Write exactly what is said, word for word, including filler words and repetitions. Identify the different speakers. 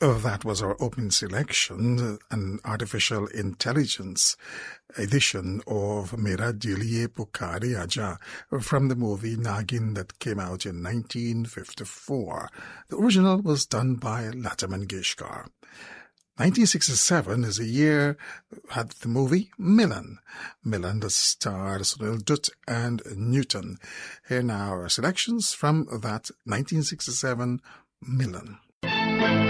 Speaker 1: Oh, that was our opening selection, an artificial intelligence edition of Mera Dil Ye Pukare Aja from the movie Nagin that came out in nineteen fifty-four. The original was done by Lata Mangeshkar. nineteen sixty-seven is a year had the movie Milan. Milan that starred Sunil Dutt and Newton. Here now are selections from that nineteen sixty-seven Milan.